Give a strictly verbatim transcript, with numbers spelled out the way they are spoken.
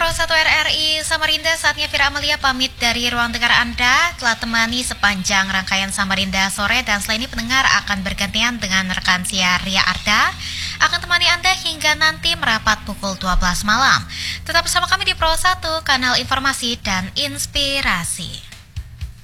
Pro satu R R I Samarinda, saatnya Fira Amalia pamit dari ruang dengar Anda, telah temani sepanjang rangkaian Samarinda sore, dan setelah ini pendengar akan bergantian dengan rekan siar Ria Arda, akan temani Anda hingga nanti merapat pukul dua belas malam. Tetap bersama kami di Pro satu, kanal informasi dan inspirasi.